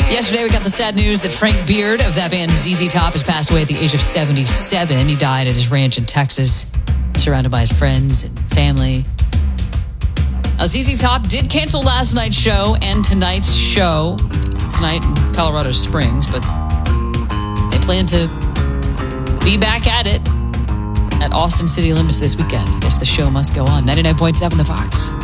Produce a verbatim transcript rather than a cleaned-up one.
Yesterday, we got the sad news that Frank Beard of that band Z Z Top has passed away at the age of seventy-seven. He died at his ranch in Texas, surrounded by his friends and family. Now, Z Z Top did cancel last night's show and tonight's show, tonight in Colorado Springs, but they plan to be back at it at Austin City Limits this weekend. I guess the show must go on. ninety-nine point seven The Fox.